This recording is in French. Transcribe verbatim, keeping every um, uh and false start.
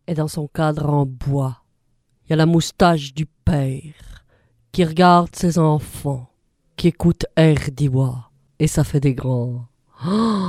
est dans son cadre en bois. Il y a la moustache du père qui regarde ses enfants, qui écoute Air d'Iwa, et ça fait des grands. Oh